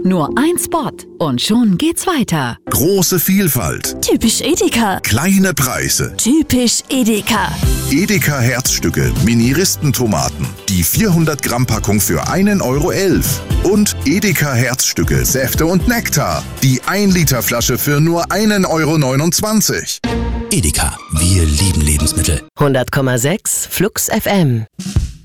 Nur ein Spot und schon geht's weiter. Große Vielfalt. Typisch Edeka. Kleine Preise. Typisch Edeka. Edeka Herzstücke Mini-Ristentomaten. Die 400 Gramm Packung für 1,11 €. Und Edeka Herzstücke Säfte und Nektar. Die 1 Liter Flasche für nur 1,29 €. Edeka, wir lieben Lebensmittel. 100,6 Flux FM.